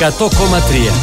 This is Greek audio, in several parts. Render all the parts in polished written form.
100,3.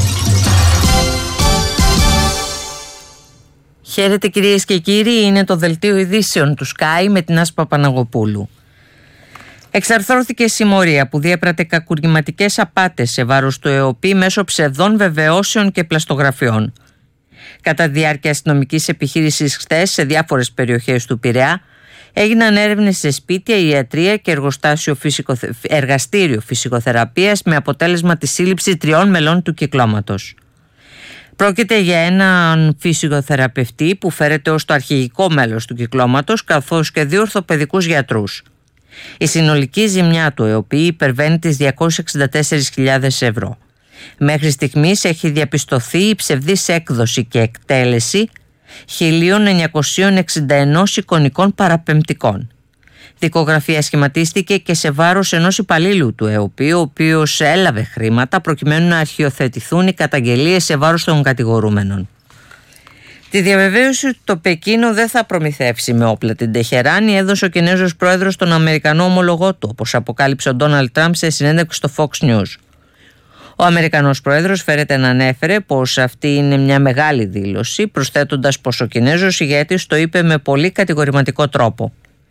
Χαίρετε κυρίες και κύριοι, είναι το δελτίο ειδήσεων του Sky με την Άσπα Παναγοπούλου. Εξαρθρώθηκε συμμορία που διέπρατε κακουργηματικές απάτες σε βάρος του ΕΟΠΗ μέσω ψευδών βεβαιώσεων και πλαστογραφιών. Κατά διάρκεια αστυνομικής επιχείρησης χθες σε διάφορες περιοχές του Πειραιά έγιναν έρευνες σε σπίτια, ιατρεία και εργαστήριο φυσικοθεραπείας με αποτέλεσμα τη σύλληψη 3 μελών του κυκλώματος. Πρόκειται για έναν φυσικοθεραπευτή που φέρεται ως το αρχηγικό μέλος του κυκλώματος, καθώς και 2 ορθοπαιδικούς γιατρούς. Η συνολική ζημιά του ΕΟΠΗ υπερβαίνει τις 264.000 ευρώ. Μέχρι στιγμής έχει διαπιστωθεί η ψευδής έκδοση και εκτέλεση 1.961 εικονικών παραπεμπτικών. Δικογραφία σχηματίστηκε και σε βάρος ενός υπαλλήλου του ΕΟΠΗ, ο οποίος έλαβε χρήματα προκειμένου να αρχιοθετηθούν οι καταγγελίες σε βάρος των κατηγορούμενων. Τη διαβεβαίωση ότι το Πεκίνο δεν θα προμηθεύσει με όπλα την Τεχεράνη έδωσε ο Κινέζος πρόεδρος στον Αμερικανό ομολογό του, όπως αποκάλυψε ο Ντόναλντ Τραμπ σε συνέντευξη στο Fox News. Ο Αμερικανός πρόεδρος φέρεται να ανέφερε πως αυτή είναι μια μεγάλη δήλωση, προσθέτοντας πως ο Κινέζος ηγέτης το είπε με πολύ κατηγορηματικό τρόπο.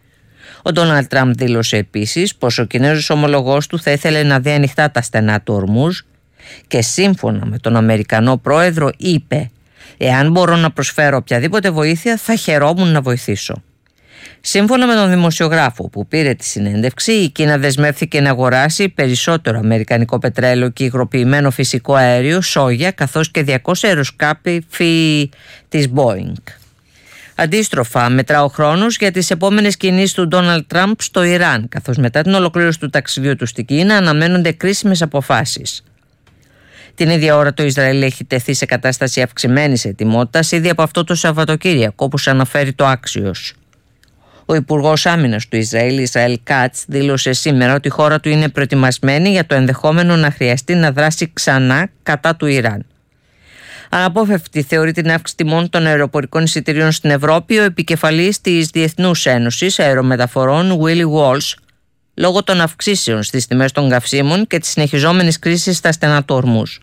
Ο Ντόναλντ Τραμπ δήλωσε επίσης πως ο Κινέζος ομολογός του θα ήθελε να δει ανοιχτά τα στενά του Ορμούζ και σύμφωνα με τον Αμερικανό πρόεδρο είπε «Εάν μπορώ να προσφέρω οποιαδήποτε βοήθεια θα χαιρόμουν να βοηθήσω». Σύμφωνα με τον δημοσιογράφο που πήρε τη συνέντευξη, η Κίνα δεσμεύθηκε να αγοράσει περισσότερο αμερικανικό πετρέλαιο και υγροποιημένο φυσικό αέριο, σόγια, καθώς και 200 αεροσκάφη της Boeing. Αντίστροφα, μετρά ο χρόνος για τις επόμενες κινήσεις του Ντόναλντ Τραμπ στο Ιράν, καθώς μετά την ολοκλήρωση του ταξιδιού του στην Κίνα αναμένονται κρίσιμες αποφάσεις. Την ίδια ώρα το Ισραήλ έχει τεθεί σε κατάσταση αυξημένης ετοιμότητας ήδη από αυτό το Σαββατοκύριακο, όπως αναφέρει το Axios. Ο Υπουργός Άμυνας του Ισραήλ, Ισραήλ Κάτς, δήλωσε σήμερα ότι η χώρα του είναι προετοιμασμένη για το ενδεχόμενο να χρειαστεί να δράσει ξανά κατά του Ιράν. Αναπόφευκτη θεωρεί την αύξηση τιμών των αεροπορικών εισιτηρίων στην Ευρώπη ο επικεφαλής της Διεθνούς Ένωσης Αερομεταφορών, Willy Walsh, λόγω των αυξήσεων στις τιμές των καυσίμων και της συνεχιζόμενης κρίσης στα στενά του Ορμούζ.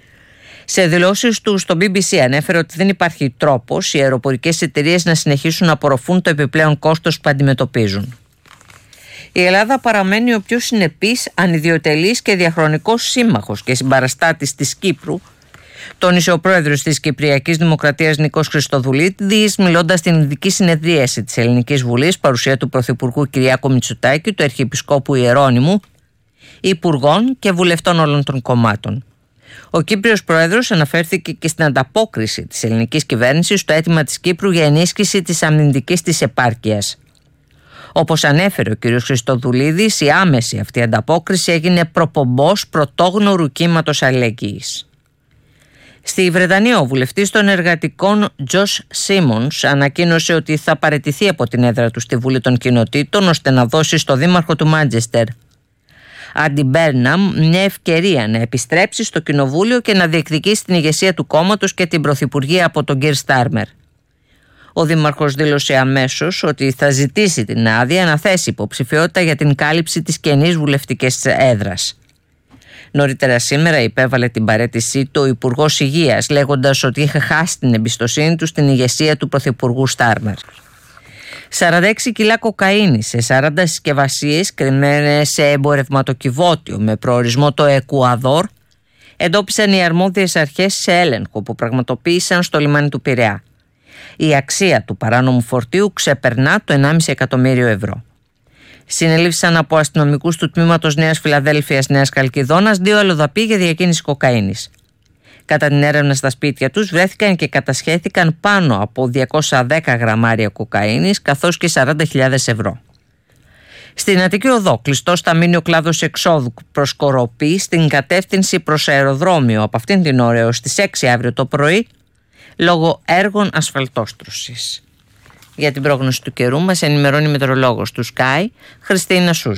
Σε δηλώσεις του στο BBC ανέφερε ότι δεν υπάρχει τρόπος οι αεροπορικές εταιρείες να συνεχίσουν να απορροφούν το επιπλέον κόστος που αντιμετωπίζουν. Η Ελλάδα παραμένει ο πιο συνεπής, ανιδιοτελής και διαχρονικός σύμμαχος και συμπαραστάτης της Κύπρου, τόνισε ο πρόεδρος της Κυπριακής Δημοκρατίας Νίκος Χριστοδουλίδης, μιλώντας στην ειδική συνεδρίαση της Ελληνικής Βουλής, παρουσία του Πρωθυπουργού Κυριάκου Μητσοτάκη, του Αρχιεπισκόπου Ιερώνυμου, υπουργών και βουλευτών όλων των κομμάτων. Ο Κύπριος πρόεδρος αναφέρθηκε και στην ανταπόκριση της ελληνικής κυβέρνησης στο αίτημα της Κύπρου για ενίσχυση της αμυντικής της επάρκειας. Όπως ανέφερε ο κ. Χριστοδουλίδης, η άμεση αυτή ανταπόκριση έγινε προπομπός πρωτόγνωρου κύματος αλληλεγγύης. Στη Βρετανία, ο βουλευτής των εργατικών Τζος Σίμονς ανακοίνωσε ότι θα παραιτηθεί από την έδρα του στη Βουλή των Κοινοτήτων ώστε να δώσει στο δήμαρχο του Μάντσεστερ, Άντι Μπέρναμ, μια ευκαιρία να επιστρέψει στο κοινοβούλιο και να διεκδικήσει την ηγεσία του κόμματος και την πρωθυπουργία από τον Κιρ Στάρμερ. Ο δήμαρχος δήλωσε αμέσως ότι θα ζητήσει την άδεια να θέσει υποψηφιότητα για την κάλυψη της κενής βουλευτικής έδρας. Νωρίτερα σήμερα υπέβαλε την παραίτησή του ο Υπουργός Υγείας, λέγοντας ότι είχε χάσει την εμπιστοσύνη του στην ηγεσία του πρωθυπουργού Στάρμερ. 46 κιλά κοκαίνη σε 40 συσκευασίες κρυμμένες σε εμπορευματοκιβώτιο με προορισμό το Εκουαδόρ εντόπισαν οι αρμόδιες αρχές σε έλεγχο που πραγματοποίησαν στο λιμάνι του Πειραιά. Η αξία του παράνομου φορτίου ξεπερνά το 1,5 εκατομμύριο ευρώ. Συνελήφθησαν από αστυνομικούς του τμήματος Νέας Φιλαδέλφειας Νέας Καλκιδόνας 2 αλλοδαποί για διακίνηση κοκαίνης. Κατά την έρευνα στα σπίτια τους βρέθηκαν και κατασχέθηκαν πάνω από 210 γραμμάρια κοκαίνης καθώς και 40.000 ευρώ. Στην Αττική Οδό, κλειστό θα μείνει ο κλάδος εξόδου προς Κοροπή στην κατεύθυνση προς αεροδρόμιο από αυτήν την ώρα έως τις 6 αύριο το πρωί λόγω έργων ασφαλτόστρωσης. Για την πρόγνωση του καιρού μας ενημερώνει η μετεωρολόγος του Sky, Χριστίνα Σούζη.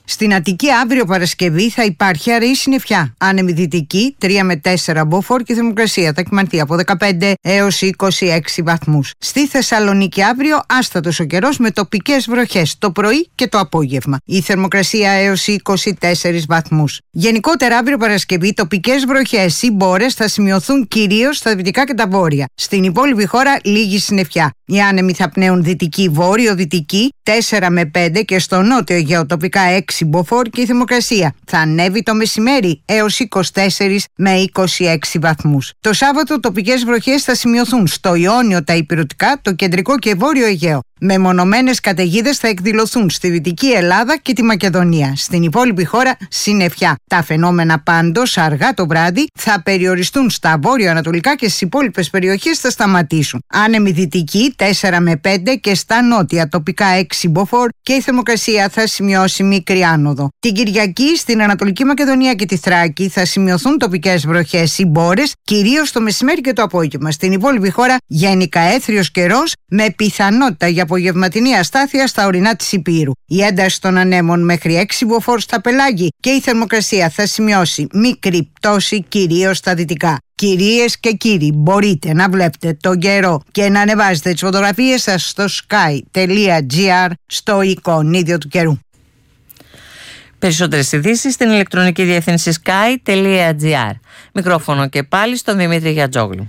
Στην Αττική αύριο Παρασκευή θα υπάρχει αραιή συννεφιά. Άνεμη δυτική 3 με 4 μποφόρ και η θερμοκρασία θα κυμανθεί από 15 έως 26 βαθμούς. Στη Θεσσαλονίκη αύριο άστατος ο καιρός με τοπικές βροχές το πρωί και το απόγευμα. Η θερμοκρασία έως 24 βαθμούς. Γενικότερα αύριο Παρασκευή τοπικές βροχές ή μπόρες θα σημειωθούν κυρίως στα δυτικά και τα βόρεια. Στην υπόλοιπη χώρα λίγη συννεφιά. Οι άνεμοι θα πνέουν δυτική βόρειο-δυτική 4 με 5 και στο νότιο Αιγαίο τοπικά 6 μποφόρ και η θερμοκρασία θα ανέβει το μεσημέρι έως 24 με 26 βαθμούς. Το Σάββατο τοπικές βροχές θα σημειωθούν στο Ιόνιο, τα ηπειρωτικά, το κεντρικό και βόρειο Αιγαίο. Μεμονωμένες καταιγίδες θα εκδηλωθούν στη Δυτική Ελλάδα και τη Μακεδονία. Στην υπόλοιπη χώρα συννεφιά. Τα φαινόμενα πάντως αργά το βράδυ θα περιοριστούν στα βόρειο-ανατολικά και στις υπόλοιπες περιοχές θα σταματήσουν. Άνεμη δυτική 4 με 5 και στα νότια τοπικά 6 μποφόρ και η θερμοκρασία θα σημειώσει μικρή άνοδο. Την Κυριακή στην Ανατολική Μακεδονία και τη Θράκη θα σημειωθούν τοπικές βροχές ή μπόρες, κυρίως το μεσημέρι και το απόγευμα. Στην υπόλοιπη χώρα γενικά έθριος καιρός με πιθανότητα για απογευματινή αστάθεια στα ορεινά της Υπήρου. Η ένταση των ανέμων μέχρι 6 μποφόρ στα πελάγη και η θερμοκρασία θα σημειώσει μικρή πτώση κυρίως στα δυτικά. Κυρίες και κύριοι, μπορείτε να βλέπετε τον καιρό και να ανεβάζετε τις φωτογραφίες σας στο sky.gr στο εικονίδιο του καιρού. Περισσότερες ειδήσεις στην ηλεκτρονική διεύθυνση sky.gr. Μικρόφωνο και πάλι στον Δημήτρη Γιατζόγλου.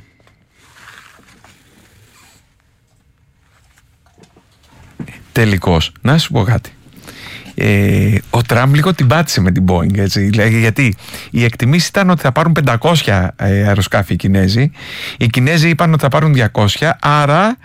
Τελικώς, να σου πω κάτι. Ο Τραμπ λίγο την πάτησε με την Boeing, έτσι, γιατί οι εκτιμήσεις ήταν ότι θα πάρουν 500 αεροσκάφη οι Κινέζοι. Οι Κινέζοι είπαν ότι θα πάρουν 200, άρα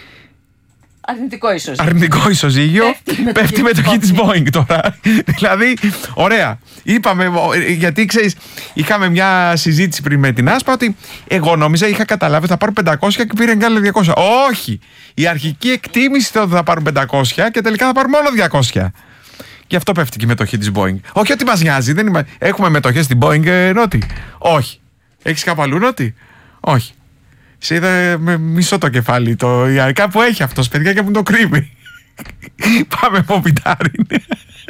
αρνητικό ισοζύγιο. Πέφτει η μετοχή της Boeing τώρα. Δηλαδή, ωραία. Είπαμε, γιατί ξέρεις, είχαμε μια συζήτηση πριν με την Άσπα ότι εγώ νόμιζα, είχα καταλάβει ότι θα πάρουν 500 και πήραν κι άλλα 200. Όχι! Η αρχική εκτίμηση ήταν ότι θα πάρουν 500 και τελικά θα πάρουν μόνο 200. Γι' αυτό πέφτει και η μετοχή της Boeing. Όχι ότι μας νοιάζει, έχουμε μετοχές στην Boeing, Νότι. Όχι. Έχεις κάπου αλλού, Νότι. Όχι. Σε είδα με μισό το κεφάλι το ιαρικά που έχει αυτός, παιδιά, και μου το κρύβει. Πάμε από πιτάρι.